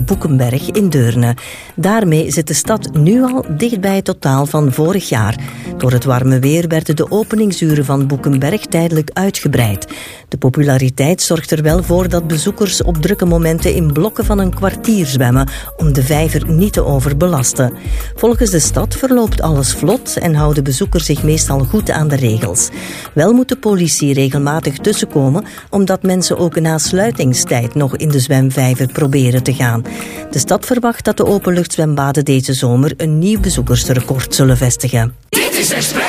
Boekenberg in Deurne. Daarmee zit de stad nu al dicht bij het totaal van vorig jaar. Door het warme weer werden de openingsuren van Boekenberg tijdelijk uitgebreid. De populariteit zorgt er wel voor dat bezoekers op drukke momenten in blokken van een kwartier zwemmen om de vijver niet te overbelasten. Volgens de stad verloopt alles vlot en houden bezoekers zich meestal goed aan de regels. Wel moet de politie regelmatig tussenkomen, omdat mensen ook na sluitingstijd nog in de zwemvijver proberen te gaan. De stad verwacht dat de openluchtzwembaden deze zomer een nieuw bezoekersrecord zullen vestigen. Dit is Express.